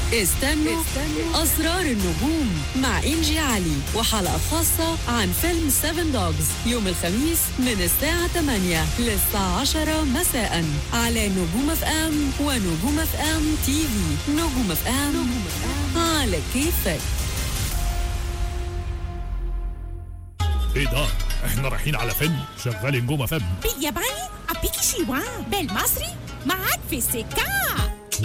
استنوا أسرار النجوم مع إنجي علي، وحلقة خاصة عن فيلم 7 دوجز يوم الخميس من الساعة 8 للساعة 10 مساء على نجوم اف ام ونجوم اف ام تي في. نجوم اف ام على كيفك. ايه ده؟ احنا رايحين على فيلم شغال نجوم اف ام بالياباني أبيكي شيوان، بالمصري معاك في السكة.